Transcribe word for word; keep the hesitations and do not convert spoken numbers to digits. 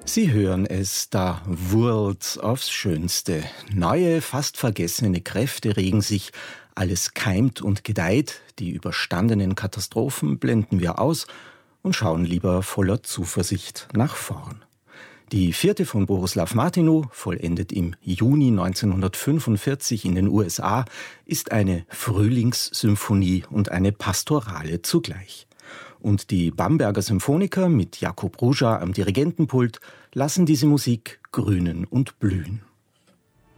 Sie hören es, da wurlt's aufs Schönste. Neue, fast vergessene Kräfte regen sich, alles keimt und gedeiht, die überstandenen Katastrophen blenden wir aus und schauen lieber voller Zuversicht nach vorn. Die vierte von Bohuslav Martinu, vollendet im Juni neunzehnhundertfünfundvierzig in den U S A, ist eine Frühlingssymphonie und eine Pastorale zugleich. Und die Bamberger Symphoniker mit Jakub Ruža am Dirigentenpult lassen diese Musik grünen und blühen.